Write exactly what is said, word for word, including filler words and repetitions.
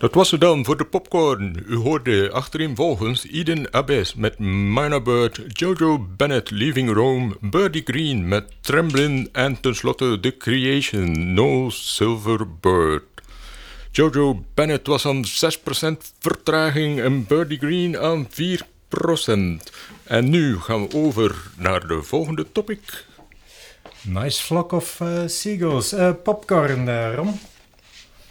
Dat was het dan voor de popcorn. U hoorde achtereenvolgens Eden Abbes met Minor Bird, Jojo Bennett Leaving Rome, Birdie Green met Tremblin en tenslotte The Creation, No Silver Bird. Jojo Bennett was aan zes procent vertraging en Birdie Green aan vier procent. En nu gaan we over naar de volgende topic. Nice flock of uh, seagulls. Uh, popcorn, uh, Ron?